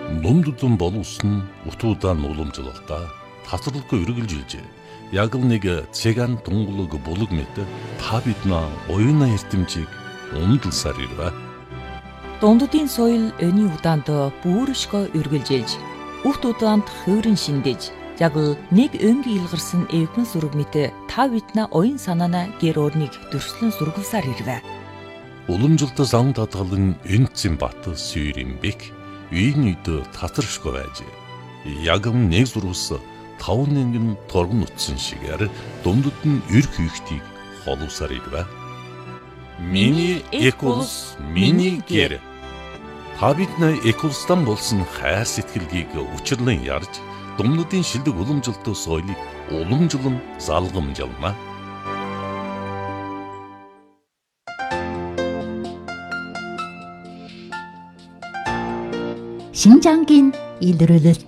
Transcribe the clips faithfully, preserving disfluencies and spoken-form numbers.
Дундудан боловсон утуудаан уламжлалтаа тасралгүй үргэлжилжээ. Яг л нэг цэган тунгалаг булаг мэт та биднээ оюуна эрдэмжийг умдалсаар ирвэ. Дундудын соёл өний удаанд бүршгөө үргэлжилж, урт удаанд хувирын шиндэж, яг л нэг өнг илгарсан эвгэн сүрэг мэт та биднээ оюун санаана гэр орныг дөрслөн сургалсаар ирвэ. Уламжлалт зан татгалан энцэн бат сүйрэмбек үйн үйд татаршгүй байж. Яг нэг зурвас тав нэгэн торгон утсан шигээр дундуд нь эрх үйхтийг холуусаар ирвэ. Миний эколс, миний гэр. Та биднээ эколстан болсон хайр сэтгэлгийг учирлан ярьж, дундуудын шилдэг уламжлалт соёлыг уламжлан залгамжлана. 신장긴 일르르르트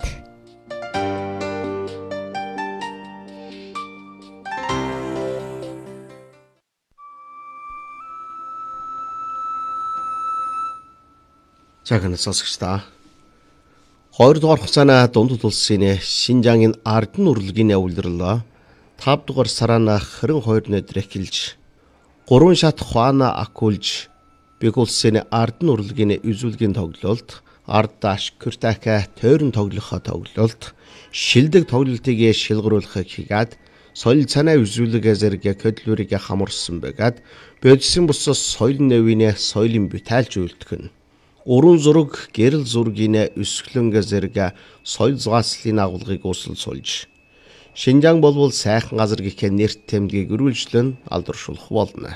За гэнэ сонсогчдаа хоёр дугаар хугацааны дундад улсын Шинжаангийн ардын урлагийн үйлдвэрлэл тав дугаар сарана харин хоёр өдөр эхэлж гурван шат хуана акулж бэг улсын ардын урлагийн үзүүлгийн тоглолт ардаш куртака тойрон тоглохоо тоглолт шилдэг тоглолтыг шилгэрүүлэхийг хийгээд соёл цанаа үзүүлэг зэрэг хөдөлмөрийг хамарсан байгаад бодисын бусаас соёл нэвийн соёлын бүтээлж үйлдэх нь уран зураг гэрэл зургийн өсгөлөнгө зэрэг соёл зугаслалын агуулгыг uusilсуулж Шинжаан болбол сайхан газар гэх нэрт тэмдгийг өргөлжлөн алдаршуулах болно.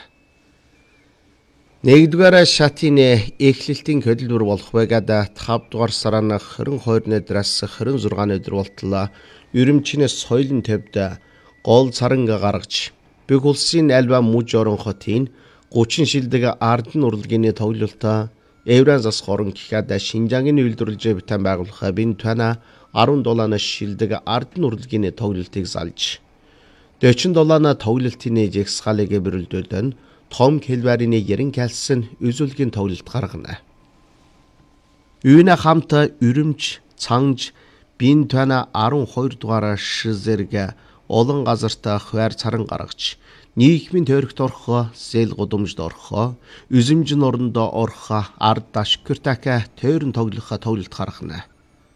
Нэгдүгээр шатын эхлэлтийн хөдөлмөр болох байгаад тав дугаар сарана харин хоёр өдрөөс харин зургаан өдөр болтлоо ерөмчнээ соёлын төвд гол царанга гаргаж бэг улсын альва муж орон хотын гучин шилдэг ардын урлагийн тоглолтоо Евран зас хорон гэхэд Шинжаангийн үйлдвэрлэж битэн байгуулах бин тана арван долоон шилдэг ардын урлагийн тоглолтыг залж дөрвөн долоон тоглолтын жигсгалыг бэрэлдүүлэн том хэлбэрийн ярин калсан үзүүлгийн тоглолт гаргана. Үйнэ хамт өрөмж, цанж, бин тана арван хоёр дугаар шизэрэг олон газартаа хуваар царан гаргаж нийгмийн төрөгт орохоо, зээл гудамжд орохоо, үзэмжин орондоо орохоо, ард дашкүртака тойрон тоглохоо тоглолт гаргана.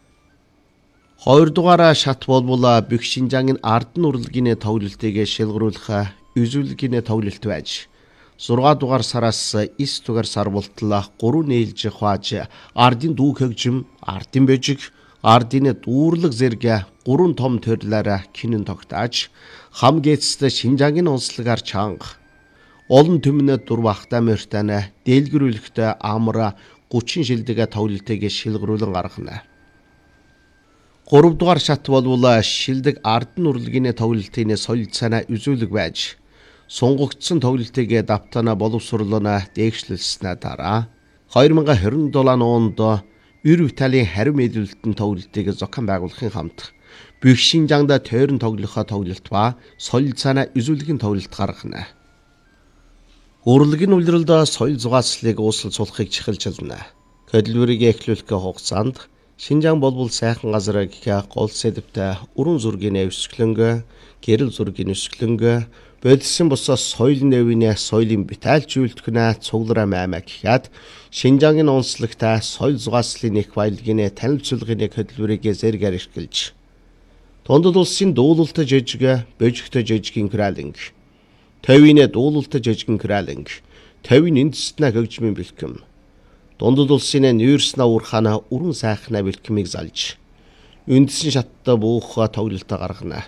Хоёр дугаар шат болбол бүх Шинжаангийн ардын урлагийн тоглолтыг шилгэрүүлэх үзүүлгийн тоглолт байж зургаан дугаар сараас эс дугаар сар болтлоо гурван нээлж хувааж ардын дүүг хөгжим, ардын божиг, ардын дүүрлэг зэрэг гурван том төрлөөр кинон тогтоож хамгийн эцэст Шинжаангийн онцлогаар чанга олон төмнөд дурбахтай мөртөнө дэлгэрүүлэхтэй амар гучин шилдэг тоглолтыг шилгэрүүлэн гаргана. гурав дугаар шат болвол шилдэг ардын урлагийн тоглолтын соёл цанаа үзүүлэг байж сунгагдсан тоглолтыг давтана боловсруулна дээгшлүүлснээр дараа хоёр мянган хорин долоо онд Эр Италийн харим мэдүүлэлтэн тоглолтыг зохион байгуулахын хамт бүх Шинжаангда тойрон тоглохоо тоглолт ба соёл цанаа үзүүлгийн тоглолт гаргана. Урлагийн үйлдвэрлэлд соёл зугаслалыг uusilсуулахыг чухалж чадна. Хөдөлмөрийг эхлүүлэх хугацаанд Шинжаан болбол сайхан газар гэх гол сэдвтэй уран зургийн өсгөлөнгө, гэрэл зургийн өсгөлөнгө, бодисын бусаас соёл нэвийн соёлын бүтээлж үйлдэх цуглараа маймаа гэхэд Шинжаангийн онцлогтой соёл зугаслалын их баялагын танилцуулгын хөдөлмөрийг зэргээр эрхэлж Дундад улсын дуулалт жижиг, божигтой жижигэн кралинг, төвийн дуулалт жижигэн кралинг, төвийн эндснэ хөгжмийн бэлтгэм, Дундад улсын нүүрснэ уурхана уран сайхна бэлтгэмийг залж үндсэн шаттай буух тоглолтоо гаргана.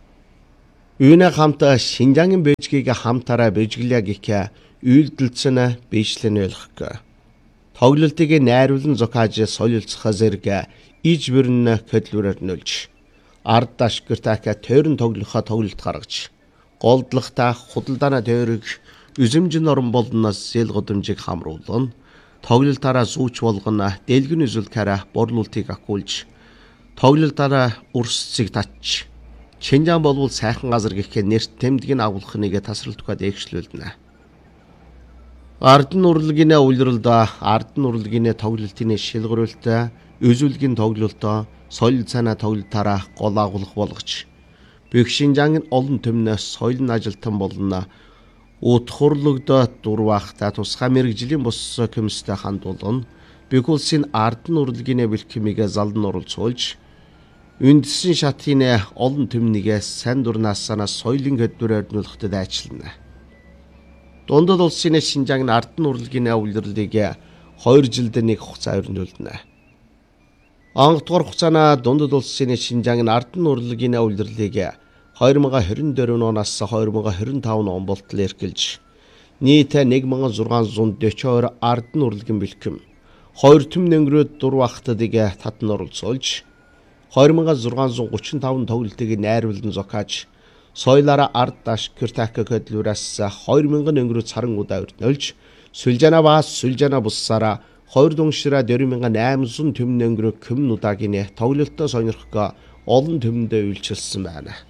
Үйнэ хамт Шинжаангийн божгийг хамтараа божиглая гэх үйлдэлцэн бичлэн ойлгох. Тоглолтыг найруулан зохиож солилцох зэрэг иж бүрэн хөдөлмөрөөр нөлж ард дашкүртака тойрон тоглохоо тоглолт гаргаж голдлохта худалдаана тойрог үзэмжин орон болноос зээл гудамжийг хамруулан тоглолтаараа зүүч болгоно дэлгэн үзүүлэхээр борлуулалтыг акуулж тоглолтаараа урсцыг татж Шинжаан болбол сайхан газар гэх нэрт тэмдгийг агуулах нэгэ тасралтгүй дээгшлүүлнэ. Ардын урлагийн үйлрэлдэ ардын урлагийн тоглолтын шилгэрүүлэлтэ өзүүлгийн тоглолтоо соёл цаана тоглолтаараа гол агуулга болгож бүх Шинжаангийн олон төмнөөс соёлын ажилтан болно. Утхурлогдоод дурвахта тусгай мэрэгжлийн бус комисстэй хандуулна. Бүх улсын ардын урлагийн бэлтгэмийг залдан оролцуулж үндсэн шатын олон төмнийгээс сайн дурнаас санаа соёлын хөдөлмөр ойрнуулахад айлчлана. Дундад улсын Шинжаангийн ардын урлагийн үйлрэлийг хоёр жилд нэг хугацаа ойрнуулна. Онгодгоор хугацаана дундад улсын Шинжаангийн ардын урлагийн үйлрэлийг хоёр мың хорин дөрвөн оноос хоёр мың хорин таван он болтол эрхэлж нийт нэг мың зургаан зуун дөчөөр ардын урлагийн бэлтгэм хоёр төмн өнгөрөөд дурвахтадыг татан оролцуулж хоёр мың зургаан зуун гучин таван тоглолтыг найруулан зохиож соёлаараа ард даш кертак хөдөлмөрөөс хоёр мянган өнгөрөө царан удаа өрнөлж сүлжана ба сүлжана буссараа хоёр дүншраа дөрвөн мянган аймсан төмн өнгөрөө көмн удаагийн тоглолтоо сонирхох олон төмөндөө үйлчилсэн байна.